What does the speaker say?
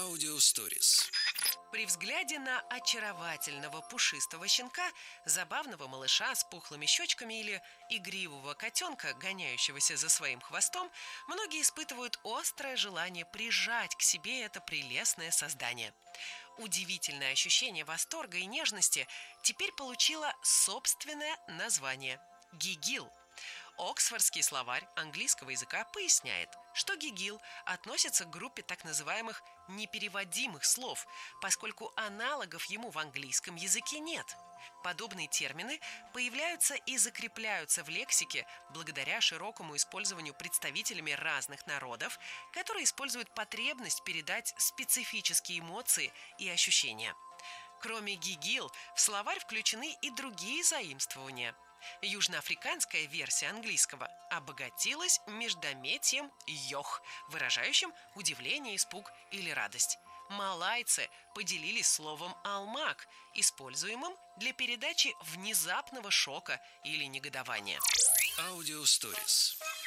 Аудиосторис. При взгляде на очаровательного пушистого щенка, забавного малыша с пухлыми щечками или игривого котенка, гоняющегося за своим хвостом, многие испытывают острое желание прижать к себе это прелестное создание. Удивительное ощущение восторга и нежности теперь получило собственное название – гигил. Оксфордский словарь английского языка поясняет, что гигил относится к группе так называемых непереводимых слов, поскольку аналогов ему в английском языке нет. Подобные термины появляются и закрепляются в лексике благодаря широкому использованию представителями разных народов, которые используют потребность передать специфические эмоции и ощущения. Кроме гигил, в словарь включены и другие заимствования. Южноафриканская версия английского обогатилась междометием «йох», выражающим удивление, испуг или радость. Малайцы поделились словом «алмак», используемым для передачи внезапного шока или негодования. Аудиосторис.